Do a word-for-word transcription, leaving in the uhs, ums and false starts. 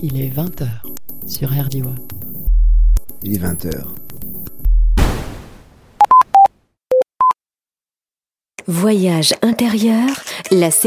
Il est vingt heures sur R D I. Il est vingt heures. Voyage intérieur, la